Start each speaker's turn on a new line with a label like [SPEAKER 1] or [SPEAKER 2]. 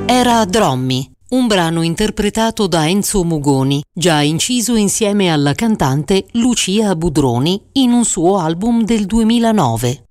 [SPEAKER 1] Era Drommi, un brano interpretato da Enzo Mugoni, già inciso insieme alla cantante Lucia Budroni in un suo album del 2009.